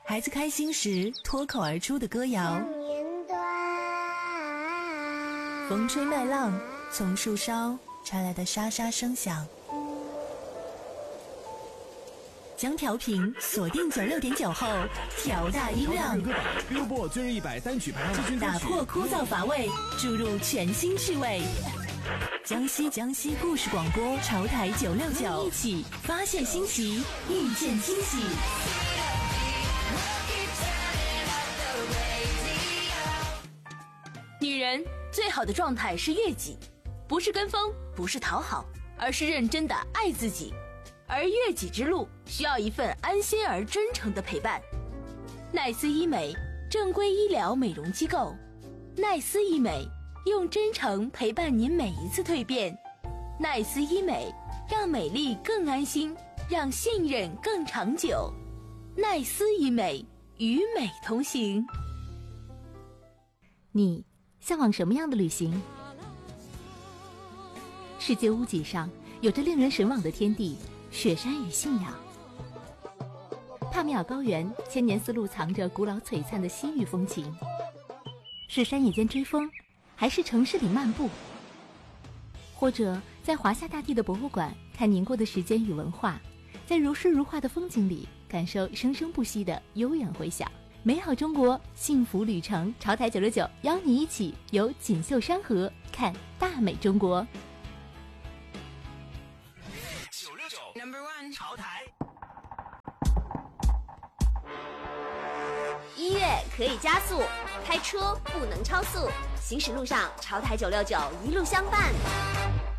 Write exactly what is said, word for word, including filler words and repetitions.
孩子开心时脱口而出的歌谣，风吹麦浪从树梢传来的沙沙声响，将调频锁定九六点九后，调大音量， Billboard 最热一百单曲排行榜， 打破枯燥乏味，注入全新趣味。江西江西故事广播潮台九六九，一起发现新奇，遇见惊喜。 女人最好的状态是悦己，不是跟风，不是讨好，而是认真的爱自己。而悦己之路需要一份安心而真诚的陪伴。奈斯医美，正规医疗美容机构。奈斯医美，用真诚陪伴您每一次蜕变。奈斯医美，让美丽更安心，让信任更长久。奈斯医美，与美同行。 你向往什么样的旅行？世界屋脊上有着令人神往的天地，雪山与信仰。帕米尔高原千年丝路藏着古老璀璨的西域风情。是山野间追风，还是城市里漫步？或者在华夏大地的博物馆看凝过的时间与文化，在如诗如画的风景里感受生生不息的悠远回响。美好中国，幸福旅程，潮台九六九邀你一起游锦绣山河，看大美中国。 九六九 Number One 潮台。 音乐可以加速，开车不能超速，行驶路上潮台九六九一路相伴。